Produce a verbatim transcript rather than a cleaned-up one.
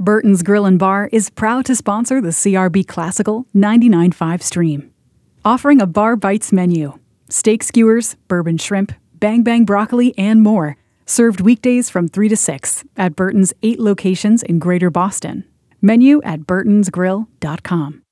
Burton's Grill and Bar is proud to sponsor the C R B Classical ninety-nine point five stream. Offering a Bar Bites menu, steak skewers, bourbon shrimp, bang bang broccoli, and more. Served weekdays from three to six at Burton's eight locations in Greater Boston. Menu at burtons grill dot com.